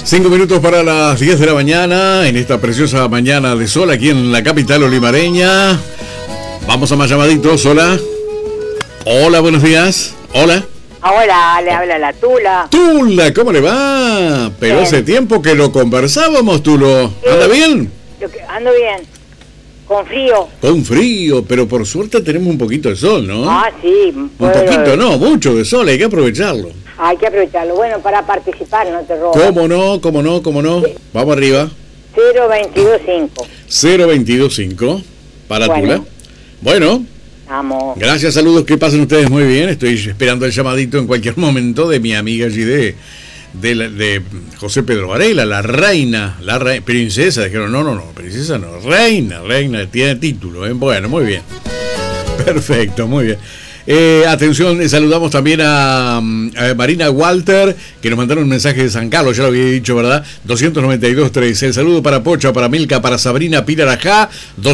5 minutos para las 10 de la mañana, en esta preciosa mañana de sol aquí en la capital olimareña. Vamos a más llamaditos. Hola. Hola, buenos días. Hola. Hola, le habla la Tula. Tula, ¿cómo le va? Pero Bien. hace tiempo que lo conversábamos, Tulo. ¿Anda bien? Ando bien. Con frío. Con frío, pero por suerte tenemos un poquito de sol, ¿no? Ah, sí. Un poquito, no, mucho de sol, hay que aprovecharlo. Hay que aprovecharlo. Bueno, para participar, no te robas. ¿Cómo no? ¿Cómo no? ¿Cómo no? Sí. Vamos arriba. 0225. 0225 para Bueno. Tula. Bueno, Vamos. gracias, saludos, que pasen ustedes muy bien. Estoy esperando el llamadito en cualquier momento de mi amiga allí de José Pedro Varela, la reina, princesa. Dijeron, no, princesa no, reina, tiene título. Bueno, muy bien. Perfecto, muy bien. Atención, saludamos también a Marina Walter, que nos mandaron un mensaje de San Carlos, ya lo había dicho, ¿verdad? 292.3. El saludo para Pocha, para Milka, para Sabrina Pirarajá,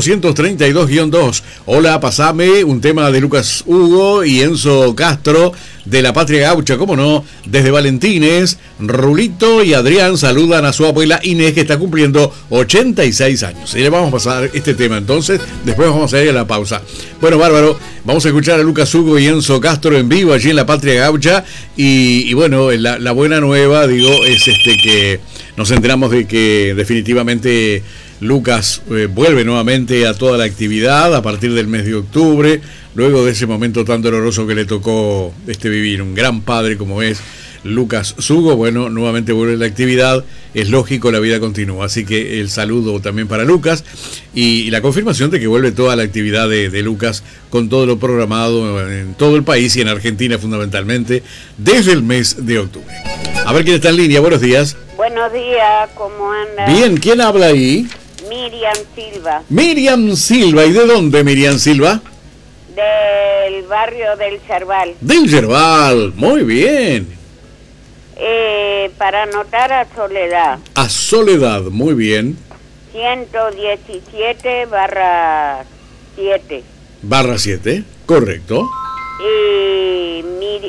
232-2. Hola, pasame un tema de Lucas Hugo y Enzo Castro de la Patria Gaucha, ¿cómo no? Desde Valentines, Rulito y Adrián saludan a su abuela Inés, que está cumpliendo 86 años. Y le vamos a pasar este tema entonces, después vamos a ir a la pausa. Bueno, bárbaro, vamos a escuchar a Lucas Hugo y Enzo Castro en vivo allí en la Patria Gaucha. Y bueno, la buena nueva, digo, es que nos enteramos de que definitivamente Lucas vuelve nuevamente a toda la actividad a partir del mes de octubre, luego de ese momento tan doloroso que le tocó vivir. Un gran padre como es Lucas Hugo, bueno, nuevamente vuelve a la actividad, es lógico, la vida continúa, así que el saludo también para Lucas y la confirmación de que vuelve toda la actividad de Lucas con todo lo programado en todo el país y en Argentina fundamentalmente desde el mes de octubre. A ver quién está en línea, buenos días. Buenos días, ¿cómo andas? Bien, ¿quién habla ahí? Miriam Silva, Miriam Silva, ¿y de dónde Miriam Silva? del barrio del Cerval. Del Yerbal, muy bien. Para anotar a Soledad, A Soledad, muy bien. 117/7. /7, correcto. Y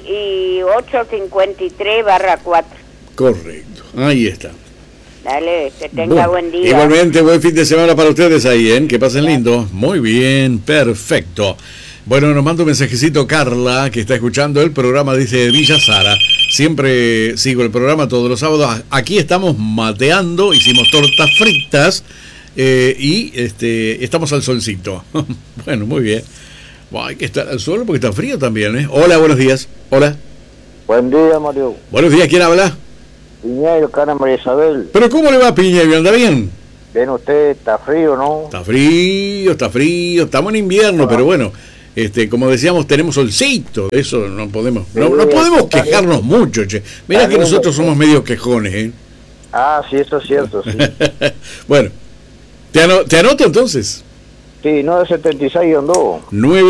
853/4. Correcto, ahí está. Dale, que tenga buen día. Igualmente, buen fin de semana para ustedes ahí, ¿eh? Que pasen lindo. Muy bien, perfecto. Bueno, nos manda un mensajecito Carla, que está escuchando el programa, dice Villa Sara. Siempre sigo el programa todos los sábados. Aquí estamos mateando, hicimos tortas fritas y estamos al solcito. Bueno, muy bien. Hay que estar al sol porque está frío también, ¿eh? Hola, buenos días. Hola. Buen día, Mario. Buenos días, ¿quién habla? Piñeiro, Cana María Isabel. ¿Pero cómo le va, Piñeiro? ¿Anda bien? Bien, usted está frío, ¿no? Está frío. Estamos en invierno, pero bueno, como decíamos, tenemos solcito. Eso no podemos quejarnos mucho, che. Mirá que nosotros somos medio quejones, ¿eh? Ah, sí, eso es cierto, sí. Bueno, ¿te anoto entonces? Sí, 976-2.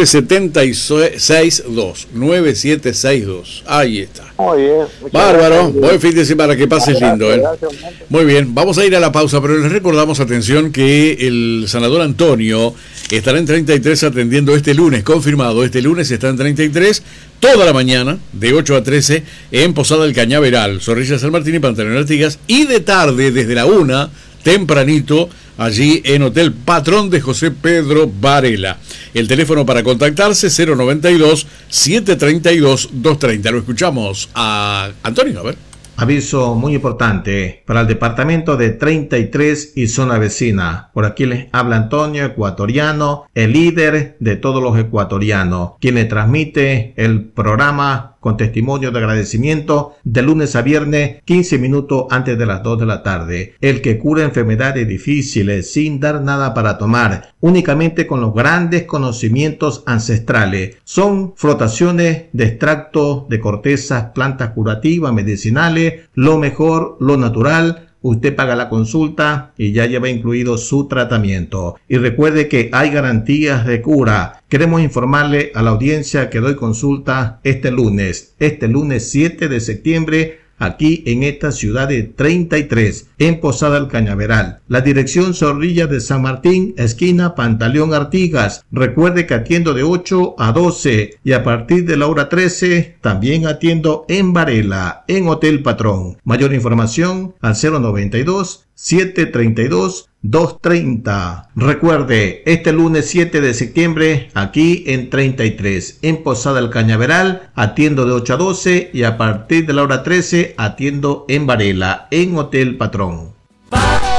9762. Ahí está. Muy bien. Bárbaro, gracias. buen fin de semana, que pases lindo, ¿eh? Gracias. Muy bien, vamos a ir a la pausa, pero les recordamos, atención, que el senador Antonio estará en 33 atendiendo este lunes, confirmado, este lunes está en 33, toda la mañana, de 8 a 13, en Posada del Cañaveral, Zorrilla San Martín y Pantaleón Artigas, y de tarde, desde la 1, tempranito, allí en Hotel Patrón de José Pedro Varela. El teléfono para contactarse 092-732-230. Lo escuchamos a Antonio, a ver. Aviso muy importante para el departamento de 33 y zona vecina. Por aquí les habla Antonio, ecuatoriano, el líder de todos los ecuatorianos, quien le transmite el programa con testimonio de agradecimiento de lunes a viernes, 15 minutos antes de las 2 de la tarde. El que cura enfermedades difíciles sin dar nada para tomar, únicamente con los grandes conocimientos ancestrales. Son frotaciones de extractos de cortezas, plantas curativas, medicinales, lo mejor, lo natural. Usted paga la consulta y ya lleva incluido su tratamiento. Y recuerde que hay garantías de cura. Queremos informarle a la audiencia que doy consulta este lunes 7 de septiembre aquí en esta ciudad de 33, en Posada del Cañaveral. La dirección Zorrilla de San Martín, esquina Pantaleón Artigas. Recuerde que atiendo de 8 a 12 y a partir de la hora 13 también atiendo en Varela, en Hotel Patrón. Mayor información al 092-732-230. Recuerde, este lunes 7 de septiembre, aquí en 33, en Posada del Cañaveral, atiendo de 8 a 12 y a partir de la hora 13 atiendo en Varela, en Hotel Patrón.